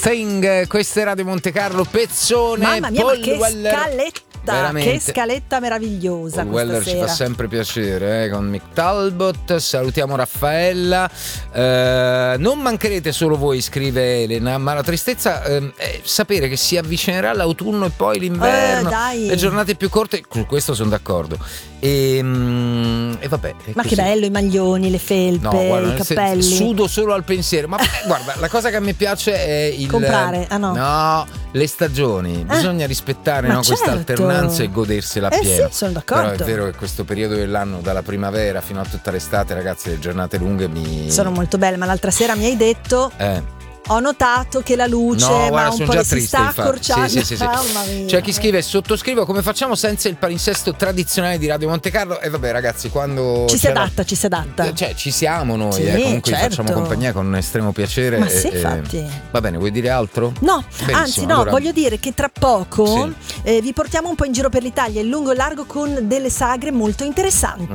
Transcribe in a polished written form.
Thing, questa è Radio Monte Carlo, pezzone. Mamma mia, Paul ma che Weller. scaletta! Veramente. Che scaletta meravigliosa Paul questa Weller sera. ci fa sempre piacere, con Mick Talbot. Salutiamo Raffaella. Non mancherete solo voi, scrive Elena, ma la tristezza è sapere che si avvicinerà l'autunno e poi l'inverno, dai. le giornate più corte. Su questo sono d'accordo. E vabbè, Ma così. che bello, i maglioni, le felpe, guarda, i cappelli. sudo solo al pensiero. Ma guarda, la cosa che a me piace è il comprare. No, le stagioni. Bisogna rispettare questa certo. alternanza e godersela appieno. Sì, sono d'accordo. Però è vero che questo periodo dell'anno, dalla primavera fino a tutta l'estate, ragazzi, le giornate lunghe sono molto belle, ma l'altra sera mi hai detto ho notato che la luce guarda, un sono po' già si triste, sta infatti. accorciando. Sì. Mamma mia. C'è chi scrive: sottoscrivo, come facciamo senza il palinsesto tradizionale di Radio Monte Carlo? E vabbè, ragazzi, quando ci si adatta. Cioè, ci siamo noi, Sì, comunque certo. vi facciamo compagnia con un estremo piacere. Ma sì, infatti. Va bene, vuoi dire altro? No, Benissimo, anzi no, allora voglio dire che tra poco vi portiamo un po' in giro per l'Italia in lungo e largo con delle sagre molto interessanti.